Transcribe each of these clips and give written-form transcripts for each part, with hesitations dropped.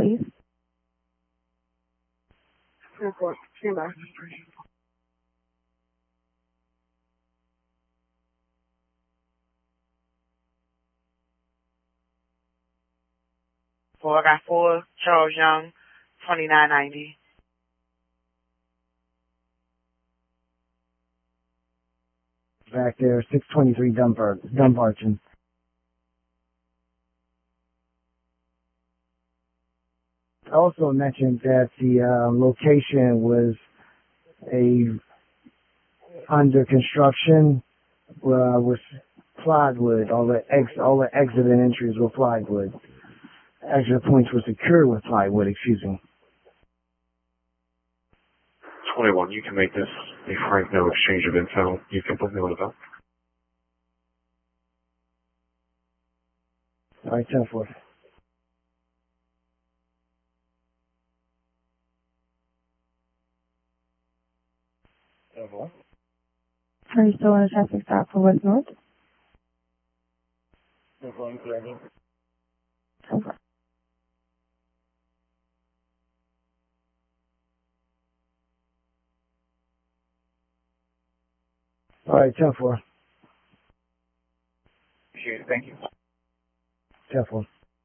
please. 10-4. Stand by. I got 4, Charles Young, 2990. Back there, 623 Dumbarton. Also mentioned that the location was under construction with plywood. All the exit and entries were plywood. Exit points were secured with plywood. Excuse me. 21, you can make this a frank no exchange of info. You can put me on about. All right, 10-4. Are you still on a traffic stop for West North? Over. All right, 10-4. Appreciate it. Thank you. 10-4.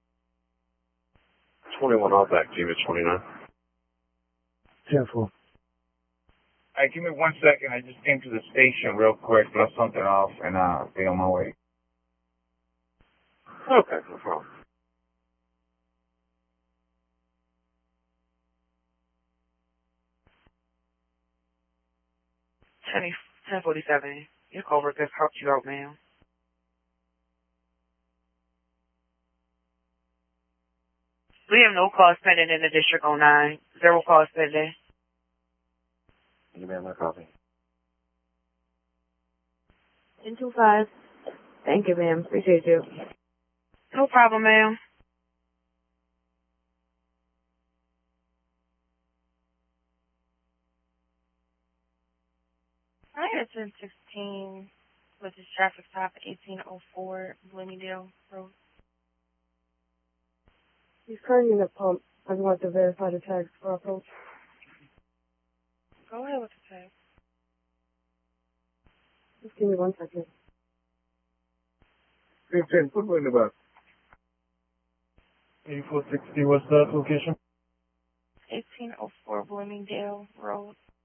21, I'll back to you at 29. 10-4. Hey, give me 1 second. I just came to the station real quick, left something off, and I'll be on my way. Okay, no problem. Tenny 1047. Your coworkers helped you out, ma'am. We have no calls pending in the District 09. 0 calls pending. You made my copy. 10-5. Thank you, ma'am. Appreciate you. No problem, ma'am. I had 1016 with this traffic stop at 1804 Bloomingdale Road. He's currently in the pump. I just want to verify the tags for approach. Go ahead with the tag. Just give me 1 second. 10, put me in the bus. 8460, what's that location? 1804 Bloomingdale Road.